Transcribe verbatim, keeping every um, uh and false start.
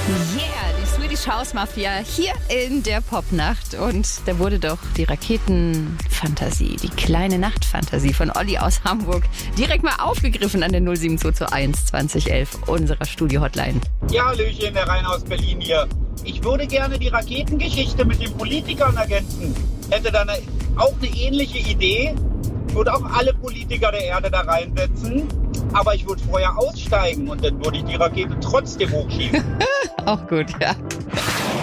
Yeah, die Swedish House Mafia hier in der Popnacht. Und da wurde doch die Raketenfantasie, die kleine Nachtfantasie von Olli aus Hamburg direkt mal aufgegriffen an der null sieben zwei zwei eins zwanzig elf unserer Studio-Hotline. Ja, Hallöchen, der Rainer aus Berlin hier. Ich würde gerne die Raketengeschichte mit den Politikern ergänzen. Hätte dann eine, auch eine ähnliche Idee. Würde auch alle Politiker der Erde da reinsetzen. Aber ich würde vorher aussteigen und dann würde ich die Rakete trotzdem hochschieben. Auch gut, ja.